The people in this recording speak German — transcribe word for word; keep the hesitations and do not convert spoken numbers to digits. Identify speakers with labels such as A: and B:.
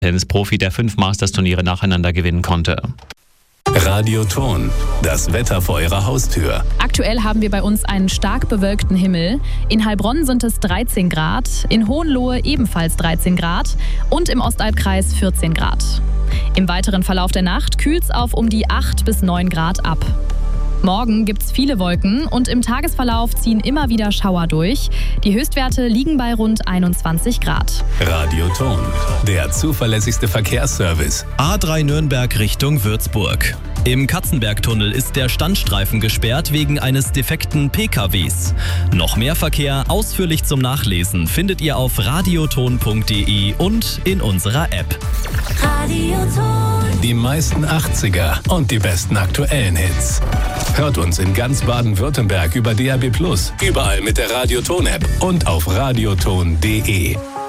A: Tennisprofi, der fünf Masters-Turniere nacheinander gewinnen konnte.
B: Radioton, das Wetter vor Ihrer Haustür.
C: Aktuell haben wir bei uns einen stark bewölkten Himmel. In Heilbronn sind es dreizehn Grad, in Hohenlohe ebenfalls dreizehn Grad und im Ostalbkreis vierzehn Grad. Im weiteren Verlauf der Nacht kühlt es auf um die acht bis neun Grad ab. Morgen gibt es viele Wolken und im Tagesverlauf ziehen immer wieder Schauer durch. Die Höchstwerte liegen bei rund einundzwanzig Grad.
B: Radioton, der zuverlässigste Verkehrsservice.
D: A drei Nürnberg Richtung Würzburg. Im Katzenbergtunnel ist der Standstreifen gesperrt wegen eines defekten P K Ws. Noch mehr Verkehr ausführlich zum Nachlesen findet ihr auf radioton punkt de und in unserer App.
B: Radioton. Die meisten achtziger und die besten aktuellen Hits. Hört uns in ganz Baden-Württemberg über D A B plus, überall mit der Radioton-App und auf radioton punkt de.